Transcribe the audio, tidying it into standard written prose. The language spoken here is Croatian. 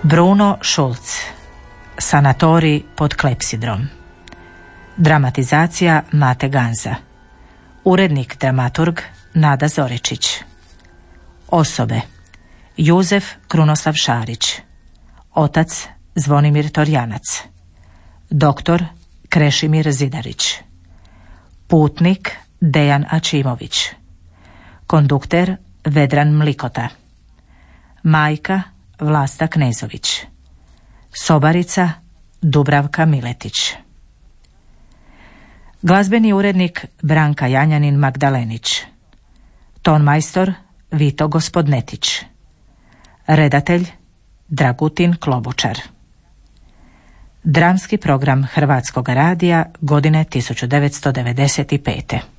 Bruno Schulz, Sanatorij pod klepsidrom. Dramatizacija Mate Ganza. Urednik dramaturg Nada Zoričić. Osobe: Juzef Krunoslav Šarić, otac Zvonimir Torjanac, doktor Krešimir Zidarić, putnik Dejan Ačimović, kondukter Vedran Mlikota, majka Vlasta Knezović, sobarica Dubravka Miletić. Glazbeni urednik Branka Janjanin Magdalenić, tonmajstor Vito Gospodnetić, redatelj Dragutin Klobučar. Dramski program Hrvatskog radija godine 1995.